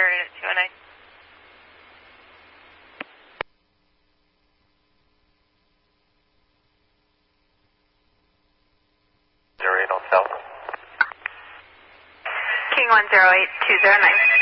Unit 209. Zero 8 on South. King 108209.